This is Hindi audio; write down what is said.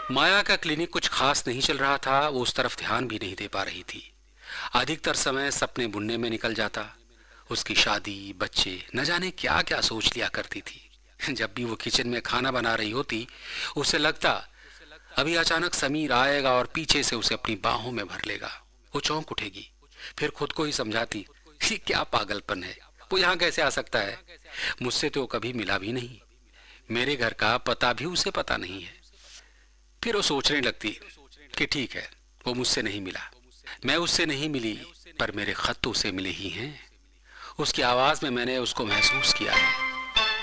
माया का क्लिनिक कुछ खास नहीं चल रहा था। वो उस तरफ ध्यान भी नहीं दे पा रही थी। अधिकतर समय सपने बुनने में निकल जाता। उसकी शादी, बच्चे, न जाने क्या क्या सोच लिया करती थी। जब भी वो किचन में खाना बना रही होती, उसे लगता अभी अचानक समीर आएगा और पीछे से उसे अपनी बाहों में भर लेगा। वो चौंक उठेगी, फिर खुद को ही समझाती, ये क्या पागलपन है, वो यहाँ कैसे आ सकता है, मुझसे तो कभी मिला भी नहीं, मेरे घर का पता भी उसे पता नहीं है। फिर वो सोचने लगती कि ठीक है, वो मुझसे नहीं मिला, मैं उससे नहीं मिली, पर मेरे खत तो उसे मिले ही हैं। उसकी आवाज में मैंने उसको महसूस किया है।